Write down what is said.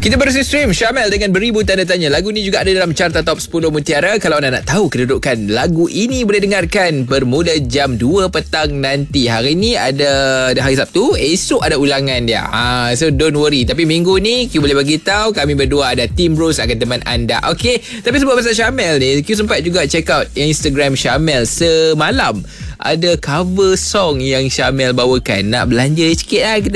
Kita bersih stream Syamel dengan Beribu Tanda Tanya. Lagu ni juga ada dalam carta top 10 Mutiara. Kalau anda nak tahu kedudukan lagu ini, boleh dengarkan bermula jam 2 petang nanti. Hari ni ada hari Sabtu, esok ada ulangan dia. So don't worry. Tapi minggu ni Q boleh bagi tahu kami berdua ada Team Bros akan teman anda. Okey, tapi sebab pasal Syamel ni, Q sempat juga check out Instagram Syamel semalam. Ada cover song yang Syamel bawakan. Nak belanja sikit lah kita